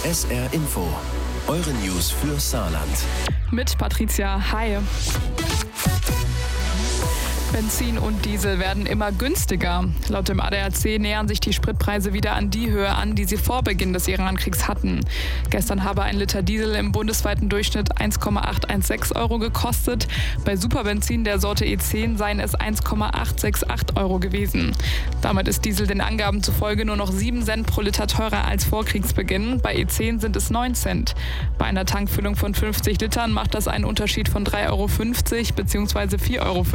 SR Info. Eure News für Saarland. Mit Patricia, hi. Benzin und Diesel werden immer günstiger. Laut dem ADAC nähern sich die Spritpreise wieder an die Höhe an, die sie vor Beginn des Irankriegs hatten. Gestern habe ein Liter Diesel im bundesweiten Durchschnitt 1,816 Euro gekostet. Bei Superbenzin der Sorte E10 seien es 1,868 Euro gewesen. Damit ist Diesel den Angaben zufolge nur noch 7 Cent pro Liter teurer als vor Kriegsbeginn. Bei E10 sind es 9 Cent. Bei einer Tankfüllung von 50 Litern macht das einen Unterschied von 3,50 Euro bzw. 4,50 Euro.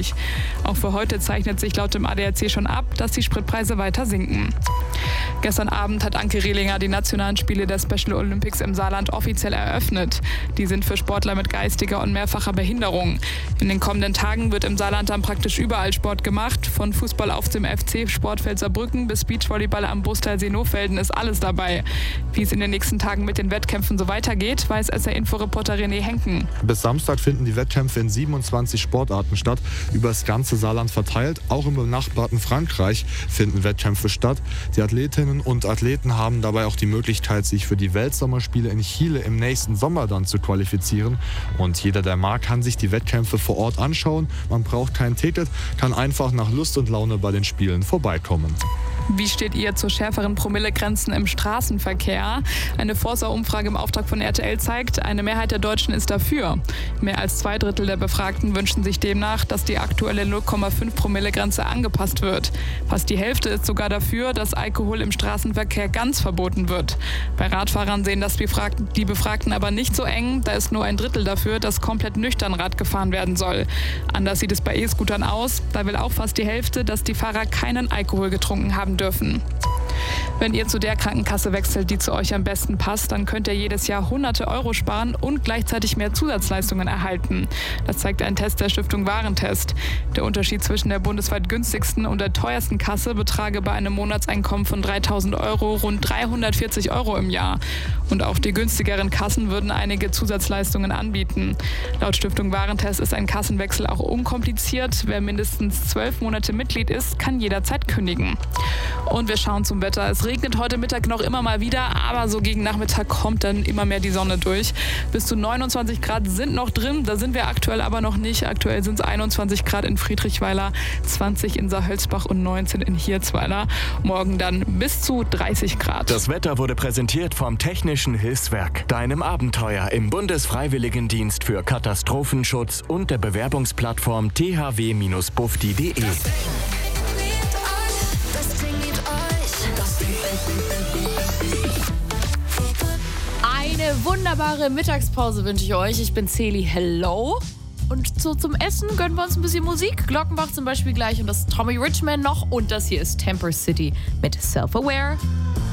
Auch für heute zeichnet sich laut dem ADAC schon ab, dass die Spritpreise weiter sinken. Gestern Abend hat Anke Rehlinger die nationalen Spiele der Special Olympics im Saarland offiziell eröffnet. Die sind für Sportler mit geistiger und mehrfacher Behinderung. In den kommenden Tagen wird im Saarland dann praktisch überall Sport gemacht. Von Fußball auf dem FC Sportfeld Saarbrücken bis Beachvolleyball am Bustal-Seenofelden ist alles dabei. Wie es in den nächsten Tagen mit den Wettkämpfen so weitergeht, weiß SR-Info-Reporter René Henken. Bis Samstag finden die Wettkämpfe in 27 Sportarten statt, über das ganze Saarland verteilt. Auch im benachbarten Frankreich finden Wettkämpfe statt. Die Athletinnen und Athleten haben dabei auch die Möglichkeit, sich für die Weltsommerspiele in Chile im nächsten Sommer dann zu qualifizieren. Und jeder, der mag, kann sich die Wettkämpfe vor Ort anschauen. Man braucht kein Ticket, kann einfach nach Lust und Laune bei den Spielen vorbeikommen. Wie steht ihr zu schärferen Promillegrenzen im Straßenverkehr? Eine Forsa-Umfrage im Auftrag von RTL zeigt, eine Mehrheit der Deutschen ist dafür. Mehr als 2/3 der Befragten wünschen sich demnach, dass die aktuelle 0,5 Promille-Grenze angepasst wird. Fast die Hälfte ist sogar dafür, dass Alkohol im Straßenverkehr ganz verboten wird. Bei Radfahrern sehen das die Befragten aber nicht so eng. Da ist nur 1/3 dafür, dass komplett nüchtern Rad gefahren werden soll. Anders sieht es bei E-Scootern aus. Da will auch fast die Hälfte, dass die Fahrer keinen Alkohol getrunken haben dürfen. Wenn ihr zu der Krankenkasse wechselt, die zu euch am besten passt, dann könnt ihr jedes Jahr hunderte Euro sparen und gleichzeitig mehr Zusatzleistungen erhalten. Das zeigt ein Test der Stiftung Warentest. Der Unterschied zwischen der bundesweit günstigsten und der teuersten Kasse betrage bei einem Monatseinkommen von 3.000 Euro rund 340 Euro im Jahr. Und auch die günstigeren Kassen würden einige Zusatzleistungen anbieten. Laut Stiftung Warentest ist ein Kassenwechsel auch unkompliziert. Wer mindestens 12 Monate Mitglied ist, kann jederzeit kündigen. Und wir schauen zum Wetter. Es regnet heute Mittag noch immer mal wieder, aber so gegen Nachmittag kommt dann immer mehr die Sonne durch. Bis zu 29 Grad sind noch drin, da sind wir aktuell aber noch nicht. Aktuell sind es 21 Grad in Friedrichweiler, 20 in Saarhölzbach und 19 in Hirzweiler. Morgen dann bis zu 30 Grad. Das Wetter wurde präsentiert vom Technischen Hilfswerk, deinem Abenteuer im Bundesfreiwilligendienst für Katastrophenschutz und der Bewerbungsplattform thw-bufdi.de. Eine wunderbare Mittagspause wünsche ich euch. Ich bin Celi, hello. Und so zum Essen gönnen wir uns ein bisschen Musik. Glockenbach zum Beispiel gleich und das Tommy Richman noch. Und das hier ist Temper City mit Self-Aware.